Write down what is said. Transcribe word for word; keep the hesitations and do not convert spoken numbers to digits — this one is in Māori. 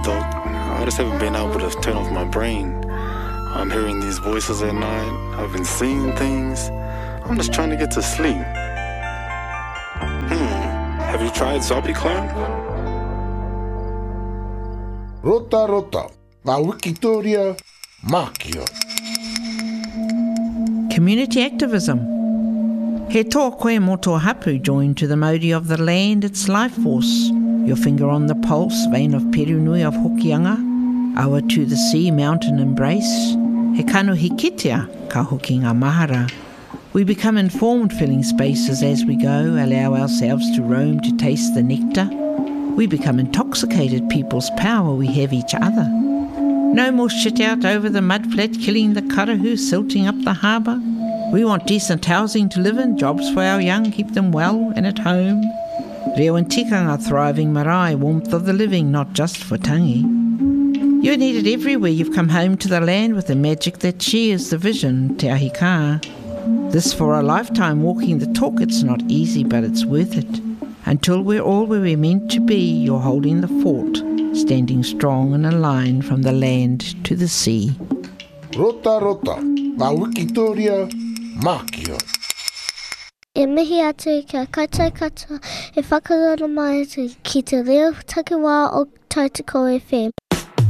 dog. I just haven't been able to turn off my brain. I'm hearing these voices at night. I've been seeing things. I'm just trying to get to sleep. Hmm. Have you tried Zombie Clone? Rota rota. Ma Wikitoria Makio. Community activism. He tō koe mo tō hapu joined to the mauri of the land, its life force. Your finger on the pulse, vein of Perunui of Hokianga. Awa to the sea, mountain embrace. He kanu hikitea, ka hokinga mahara. We become informed, filling spaces as we go, allow ourselves to roam to taste the nectar. We become intoxicated, people's power, we have each other. No more shit out over the mudflat, killing the karahu, silting up the harbour. We want decent housing to live in, jobs for our young, keep them well and at home. Reo and tikanga, thriving marae, warmth of the living, not just for tangi. You're needed everywhere. You've come home to the land with the magic that shares the vision, te ahi ka. This for a lifetime, walking the talk. It's not easy, but it's worth it. Until we're all where we're meant to be, you're holding the fort, standing strong in a line from the land to the sea. Rota rota. Ma Wikitoria Makio. E mihi atu kia kaitai katoa e whakarora mai atu ki te reo takiwā o Tautoko F M.